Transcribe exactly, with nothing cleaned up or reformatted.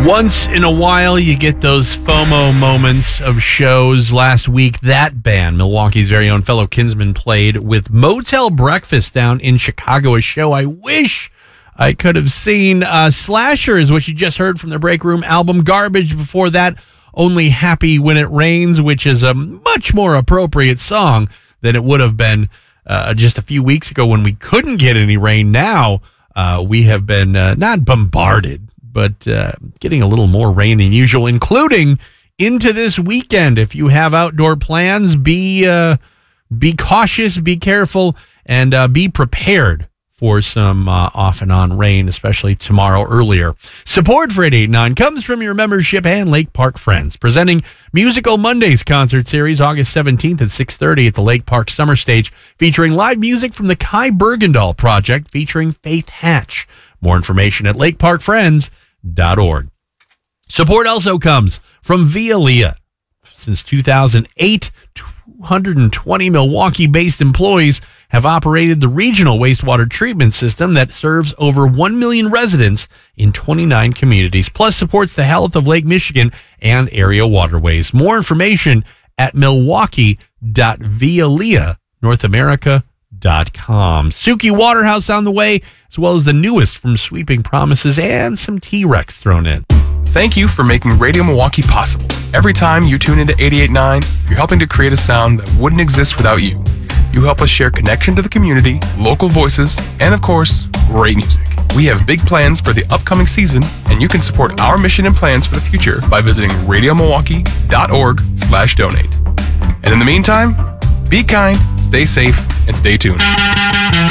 Once in a while, you get those FOMO moments of shows. Last week, that band, Milwaukee's very own Fellow Kinsmen, played with Motel Breakfast down in Chicago, a show I wish I could have seen. Uh, Slasher is what you just heard from their Break Room album. Garbage before that, Only Happy When It Rains, which is a much more appropriate song than it would have been uh, just a few weeks ago when we couldn't get any rain. Now uh, we have been uh, not bombarded, but uh, getting a little more rain than usual, including into this weekend. If you have outdoor plans, be uh, be cautious, be careful, and uh, be prepared for some uh, off and on rain, especially tomorrow earlier. Support for eight eighty-nine comes from your membership and Lake Park Friends, presenting Musical Mondays concert series August seventeenth at six thirty at the Lake Park Summer Stage, featuring live music from the Kai Bergendahl Project, featuring Faith Hatch. More information at lake park friends dot org. Support also comes from Veolia. Since two thousand eight, two hundred twenty Milwaukee-based employees have operated the regional wastewater treatment system that serves over one million residents in twenty-nine communities, plus supports the health of Lake Michigan and area waterways. More information at milwaukee dot veolia north america dot com. Suki Waterhouse on the way, as well as the newest from Sweeping Promises and some T-Rex thrown in. Thank you for making Radio Milwaukee possible. Every time you tune into eighty-eight point nine, you're helping to create a sound that wouldn't exist without you. You help us share connection to the community, local voices, and of course, great music. We have big plans for the upcoming season, and you can support our mission and plans for the future by visiting radio milwaukee dot org slash donate. And in the meantime, be kind, stay safe, and stay tuned.